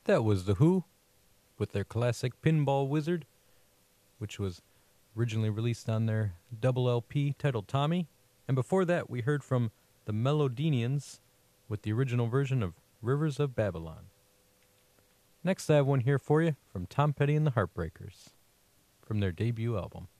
That was The Who with their classic Pinball Wizard, which was originally released on their double LP titled Tommy. And before that, we heard from the Melodenians with the original version of Rivers of Babylon. Next, I have one here for you from Tom Petty and the Heartbreakers from their debut album.